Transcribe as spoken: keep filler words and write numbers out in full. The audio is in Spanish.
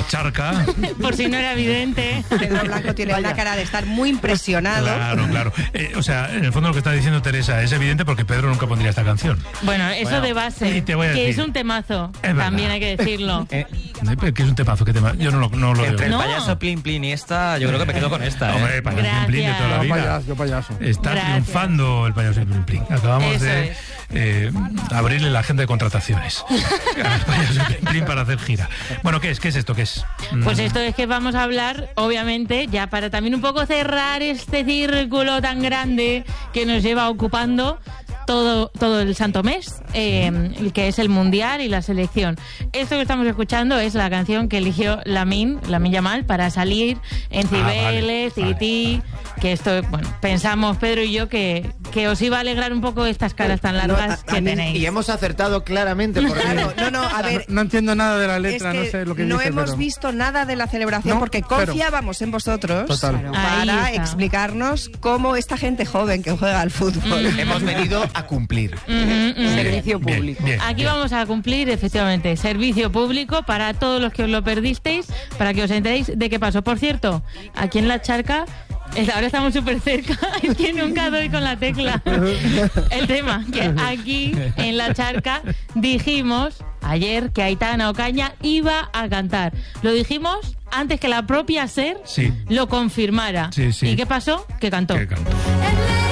la charca. Por si no era evidente. Pedro Blanco tiene Vaya. una cara de estar muy impresionado. Claro, claro. Eh, o sea, en el fondo lo que está diciendo Teresa es evidente porque Pedro nunca pondría esta canción. Bueno, eso bueno. de base, que decir, es un temazo, es también hay que decirlo. Eh, ¿Qué es un temazo? ¿Qué tema? Yo no lo, no lo Entre veo. el payaso no. Plin Plin y esta, yo creo que me quedo con esta. ¿eh? Hombre, payaso Plin Plin de toda la vida. Yo payaso, yo payaso. Está Gracias. triunfando el payaso Plin Plin. Acabamos eso de es. eh, abrirle la agenda de contrataciones al payaso Plin Plin para hacer gira. Bueno, ¿qué es? ¿Qué es esto? ¿Qué es? Pues esto es que vamos a hablar, obviamente, ya para también un poco cerrar este círculo tan grande que nos lleva ocupando todo, todo el santo mes, eh, el que es el Mundial y la selección. Esto que estamos escuchando es la canción que eligió Lamine, Lamine Yamal, para salir en Cibeles, ah, vale, Tití, vale. Que esto, bueno, pensamos Pedro y yo que, que os iba a alegrar un poco estas caras tan largas no, a, que a tenéis. Y hemos acertado claramente. Por claro, no, no, a ver. No, no entiendo nada de la letra, es que no sé lo que no dice. hemos pero... visto nada de la celebración, no, porque confiábamos pero... en vosotros Total. para explicarnos cómo esta gente joven que juega al fútbol. Mm. Hemos venido a cumplir. Mm, mm, mm. Servicio público. Bien, bien, Aquí bien. vamos a cumplir, efectivamente, servicio público para todos los que os lo perdisteis, para que os enteréis de qué pasó. Por cierto, aquí en La Charca, ahora estamos súper cerca, es que nunca doy con la tecla. El tema, que aquí en La Charca dijimos ayer que Aitana Ocaña iba a cantar. Lo dijimos antes que la propia SER sí. lo confirmara. Sí, sí. ¿Y qué pasó? Que cantó. Que cantó.